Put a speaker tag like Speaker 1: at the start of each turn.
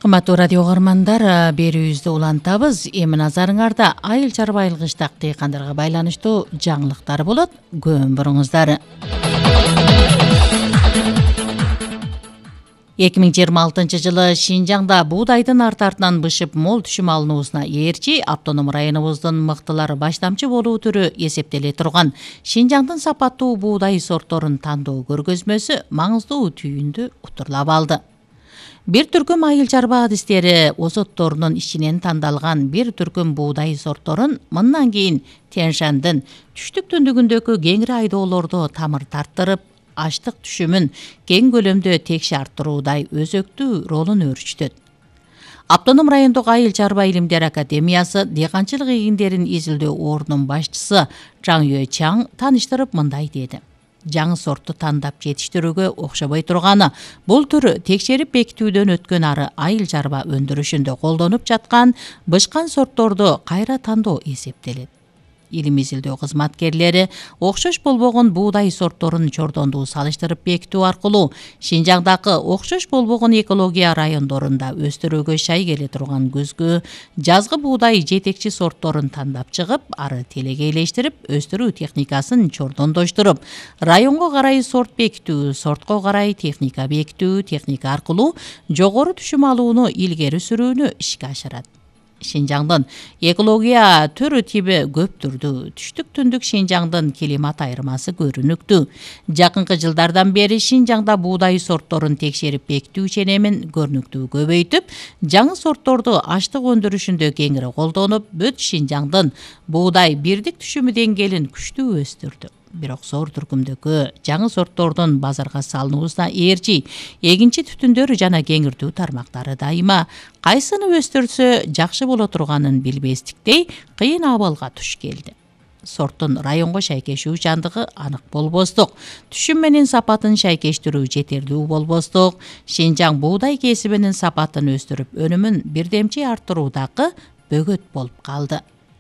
Speaker 1: Кыматтуу радио угармандар, берүүбүздү улантабыз. Эми назарыңарда айыл чарба айылгычтак дыйкандарга байланыштуу жаңылыктар болот. Көөн буруңуздар. 2026 жылы Шинжаңда буудайдын арты-артынан бышып мол түшүм алынуусуна ээрчи автоном районубуздун мыктылары баштамчы болуу түрү эсептеле турган Шинжаңдын сапаттуу буудай сортторун тандоо көргөзмөсү маңыздуу түйүндү утурлап алды. Бир түркүм айыл чарба адистери осотторунун ичинен тандалган бир түркүм буудай сортторун мындан кийин Тянь-Шандын түштүк түндүгүндөгү кеңири айдоолордо тамыр тарттырып, аштык түшүмүн кең көлөмдө текши арттыруудай өзөктүү ролун өөрчүтөт. Автоном райондук айыл чарба илимдер академиясы дыйканчылык эгиндерин изилдөө ордунун башчысы Жаң Чаң таныштырып мындай деди. Жаңы сорту тандап жетиштирүүгө окшобой турганы, бул түр текшерип бекитүүдөн өткөн ары айыл чарба өндүрүшүндө колдонуп жаткан бышкан сортторду кайра тандоо эсептелет. Илим изилдөө кызматкерлери окшош болбогон буудай сортторун чордондуу салыштырып бекитүү аркылуу Шинжаңдагы окшош болбогон экология райондорунда өстүрүүгө шай келе турган күзгү, жазгы буудай жетекчи сортторун тандап чыгып, ары телегейлештирип, өстүрүү техникасын чордондоштуруп, районго карай сорт бекитүү, сортко карай техника бекитүү, техника аркылуу жогору түшүм алууну илгери сүрүүнү ишке ашырат. Шинжаңдын экология түрү тиби көп түрдүү. Түштүк түндүк Шинжаңдын климат айырмасы көрүнүктүү. Жакынкы жылдардан бери Шинжаңда буудай сортторун текшерип бекитүү ченемин көрүнүктүү көбөйтүп, жаңы сортторду аштык өндүрүшүндө кеңири колдонуп, бүт Шинжаңдын буудай бирдик түшүмү деңгээлин күчтүү өстүрдү. Бирок зор түркүмдөгү жаңы сорттордун базарга салынуусуна ээрчи эгинчи түтүндөр жана кеңиртүү тармактары дайыма кайсыны өстүрсө жакшы боло турганын билбестиктей кыйын абалга туш келди. Сорттун районго шайкешүүчандыгы анык болбостук, түшүм менен сапатын шайкештирүү жетерлүү болбостук, Шинжаң буудай кесибинин сапатын өстүрүп, өнүмүн бирдемчи арттыруудагы бөгөт болуп калды.